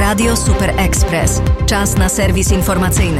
Radio Super Express. Czas na serwis informacyjny.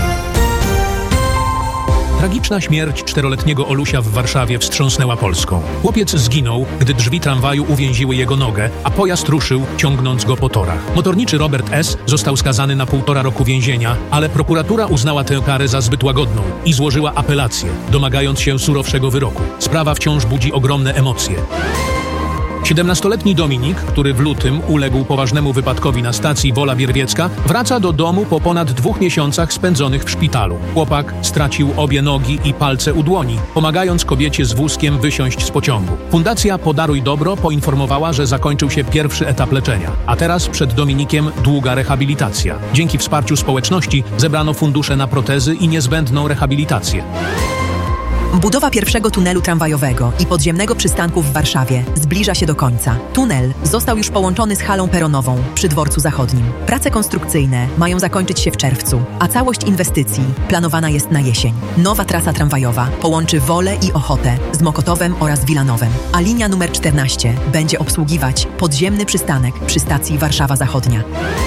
Tragiczna śmierć 4-letniego Olusia w Warszawie wstrząsnęła Polską. Chłopiec zginął, gdy drzwi tramwaju uwięziły jego nogę, a pojazd ruszył, ciągnąc go po torach. Motorniczy Robert S. został skazany na 1,5 roku więzienia, ale prokuratura uznała tę karę za zbyt łagodną i złożyła apelację, domagając się surowszego wyroku. Sprawa wciąż budzi ogromne emocje. 17-letni Dominik, który w lutym uległ poważnemu wypadkowi na stacji Wola Bierwiecka, wraca do domu po ponad 2 miesiącach spędzonych w szpitalu. Chłopak stracił obie nogi i palce u dłoni, pomagając kobiecie z wózkiem wysiąść z pociągu. Fundacja Podaruj Dobro poinformowała, że zakończył się pierwszy etap leczenia, a teraz przed Dominikiem długa rehabilitacja. Dzięki wsparciu społeczności zebrano fundusze na protezy i niezbędną rehabilitację. Budowa pierwszego tunelu tramwajowego i podziemnego przystanku w Warszawie zbliża się do końca. Tunel został już połączony z halą peronową przy Dworcu Zachodnim. Prace konstrukcyjne mają zakończyć się w czerwcu, a całość inwestycji planowana jest na jesień. Nowa trasa tramwajowa połączy Wolę i Ochotę z Mokotowem oraz Wilanowem, a linia numer 14 będzie obsługiwać podziemny przystanek przy stacji Warszawa Zachodnia.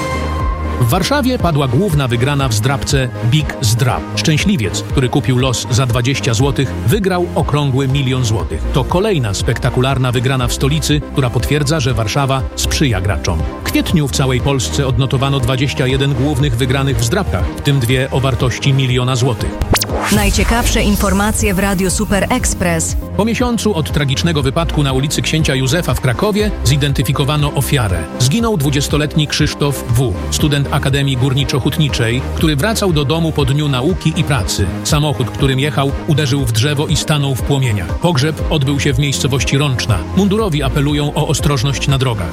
W Warszawie padła główna wygrana w zdrabce Big Zdrab. Szczęśliwiec, który kupił los za 20 zł, wygrał okrągły 1 000 000 złotych. To kolejna spektakularna wygrana w stolicy, która potwierdza, że Warszawa sprzyja graczom. W kwietniu w całej Polsce odnotowano 21 głównych wygranych w zdrabkach, w tym 2 o wartości 1 000 000 złotych. Najciekawsze informacje w Radiu Super Express. Po miesiącu od tragicznego wypadku na ulicy Księcia Józefa w Krakowie zidentyfikowano ofiarę. Zginął 20-letni Krzysztof W., student Akademii Górniczo-Hutniczej, który wracał do domu po dniu nauki i pracy. Samochód, którym jechał, uderzył w drzewo i stanął w płomieniach. Pogrzeb odbył się w miejscowości Rączna. Mundurowi apelują o ostrożność na drogach.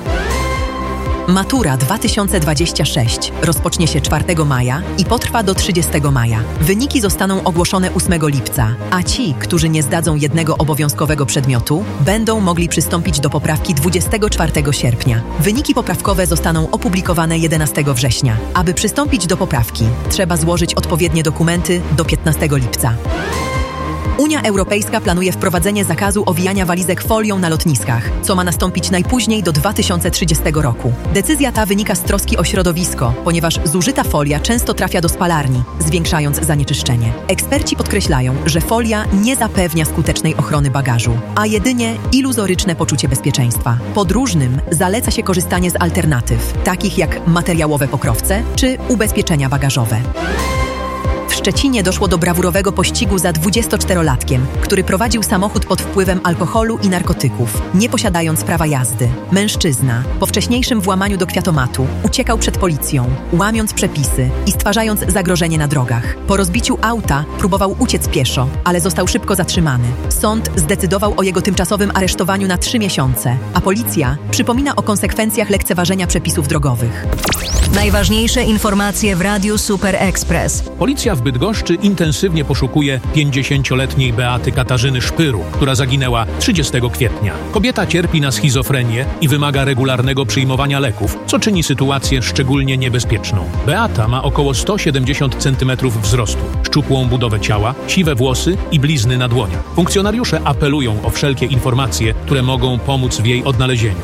Matura 2026 rozpocznie się 4 maja i potrwa do 30 maja. Wyniki zostaną ogłoszone 8 lipca, a ci, którzy nie zdadzą jednego obowiązkowego przedmiotu, będą mogli przystąpić do poprawki 24 sierpnia. Wyniki poprawkowe zostaną opublikowane 11 września. Aby przystąpić do poprawki, trzeba złożyć odpowiednie dokumenty do 15 lipca. Unia Europejska planuje wprowadzenie zakazu owijania walizek folią na lotniskach, co ma nastąpić najpóźniej do 2030 roku. Decyzja ta wynika z troski o środowisko, ponieważ zużyta folia często trafia do spalarni, zwiększając zanieczyszczenie. Eksperci podkreślają, że folia nie zapewnia skutecznej ochrony bagażu, a jedynie iluzoryczne poczucie bezpieczeństwa. Podróżnym zaleca się korzystanie z alternatyw, takich jak materiałowe pokrowce czy ubezpieczenia bagażowe. W Szczecinie doszło do brawurowego pościgu za 24-latkiem, który prowadził samochód pod wpływem alkoholu i narkotyków, nie posiadając prawa jazdy. Mężczyzna, po wcześniejszym włamaniu do kwiatomatu, uciekał przed policją, łamiąc przepisy i stwarzając zagrożenie na drogach. Po rozbiciu auta próbował uciec pieszo, ale został szybko zatrzymany. Sąd zdecydował o jego tymczasowym aresztowaniu na 3 miesiące, a policja przypomina o konsekwencjach lekceważenia przepisów drogowych. Najważniejsze informacje w Radiu Super Express. Policja w Bydgoszczy intensywnie poszukuje 50-letniej Beaty Katarzyny Szpyru, która zaginęła 30 kwietnia. Kobieta cierpi na schizofrenię i wymaga regularnego przyjmowania leków, co czyni sytuację szczególnie niebezpieczną. Beata ma około 170 cm wzrostu, szczupłą budowę ciała, siwe włosy i blizny na dłoniach. Funkcjonariusze apelują o wszelkie informacje, które mogą pomóc w jej odnalezieniu.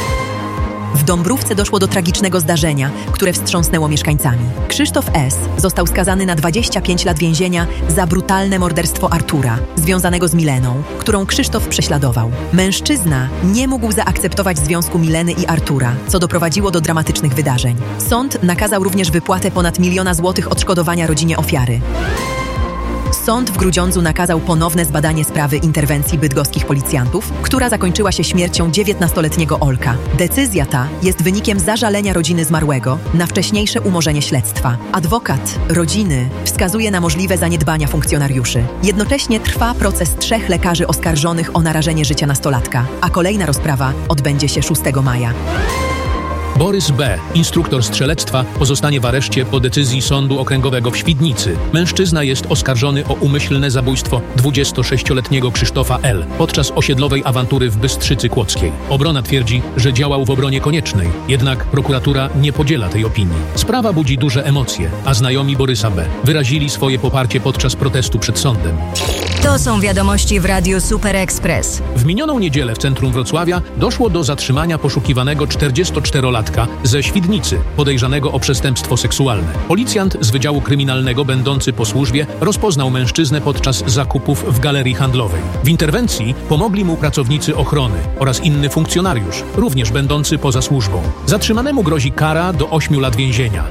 W Dąbrówce doszło do tragicznego zdarzenia, które wstrząsnęło mieszkańcami. Krzysztof S. został skazany na 25 lat więzienia za brutalne morderstwo Artura, związanego z Mileną, którą Krzysztof prześladował. Mężczyzna nie mógł zaakceptować związku Mileny i Artura, co doprowadziło do dramatycznych wydarzeń. Sąd nakazał również wypłatę ponad 1 000 000 złotych odszkodowania rodzinie ofiary. Sąd w Grudziądzu nakazał ponowne zbadanie sprawy interwencji bydgoskich policjantów, która zakończyła się śmiercią 19-letniego Olka. Decyzja ta jest wynikiem zażalenia rodziny zmarłego na wcześniejsze umorzenie śledztwa. Adwokat rodziny wskazuje na możliwe zaniedbania funkcjonariuszy. Jednocześnie trwa proces 3 lekarzy oskarżonych o narażenie życia nastolatka, a kolejna rozprawa odbędzie się 6 maja. Borys B., instruktor strzelectwa, pozostanie w areszcie po decyzji Sądu Okręgowego w Świdnicy. Mężczyzna jest oskarżony o umyślne zabójstwo 26-letniego Krzysztofa L. podczas osiedlowej awantury w Bystrzycy Kłodzkiej. Obrona twierdzi, że działał w obronie koniecznej, jednak prokuratura nie podziela tej opinii. Sprawa budzi duże emocje, a znajomi Borysa B. wyrazili swoje poparcie podczas protestu przed sądem. To są wiadomości w Radiu Super Express. W minioną niedzielę w centrum Wrocławia doszło do zatrzymania poszukiwanego 44-latka ze Świdnicy, podejrzanego o przestępstwo seksualne. Policjant z Wydziału Kryminalnego będący po służbie rozpoznał mężczyznę podczas zakupów w galerii handlowej. W interwencji pomogli mu pracownicy ochrony oraz inny funkcjonariusz, również będący poza służbą. Zatrzymanemu grozi kara do 8 lat więzienia.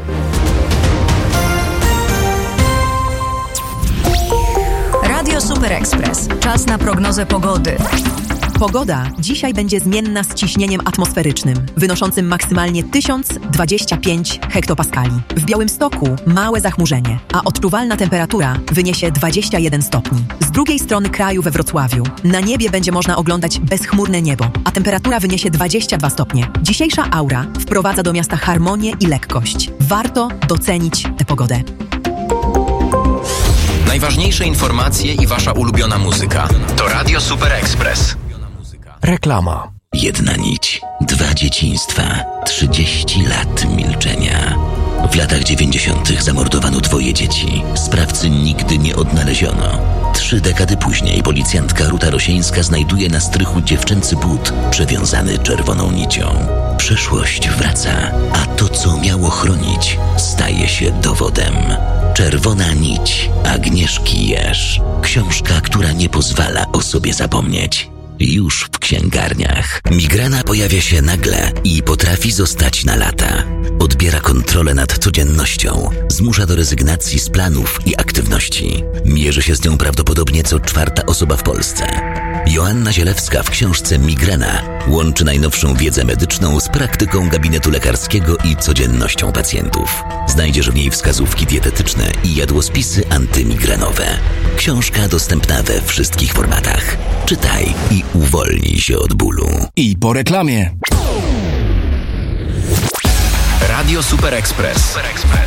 Radio Super Express. Czas na prognozę pogody. Pogoda dzisiaj będzie zmienna z ciśnieniem atmosferycznym, wynoszącym maksymalnie 1025 hektopaskali. W Białymstoku małe zachmurzenie, a odczuwalna temperatura wyniesie 21 stopni. Z drugiej strony kraju we Wrocławiu na niebie będzie można oglądać bezchmurne niebo, a temperatura wyniesie 22 stopnie. Dzisiejsza aura wprowadza do miasta harmonię i lekkość. Warto docenić tę pogodę. Najważniejsze informacje i wasza ulubiona muzyka. To Radio Super Express. Reklama. Jedna nić, 2 dzieciństwa, 30 lat milczenia. W latach 90. zamordowano 2 dzieci. Sprawcy nigdy nie odnaleziono. 3 dekady później policjantka Ruta Rosieńska znajduje na strychu dziewczęcy but przewiązany czerwoną nicią. Przeszłość wraca, a to, co miało chronić, staje się dowodem. Czerwona nić Agnieszki Jerz. Książka, która nie pozwala o sobie zapomnieć. Już w księgarniach. Migrena pojawia się nagle i potrafi zostać na lata. Odbiera kontrolę nad codziennością. Zmusza do rezygnacji z planów i aktywności. Mierzy się z nią prawdopodobnie co 4. osoba w Polsce. Joanna Zielewska w książce Migrena łączy najnowszą wiedzę medyczną z praktyką gabinetu lekarskiego i codziennością pacjentów. Znajdziesz w niej wskazówki dietetyczne i jadłospisy antymigrenowe. Książka dostępna we wszystkich formatach. Czytaj i uwolnij się od bólu. I po reklamie. Radio Super Express.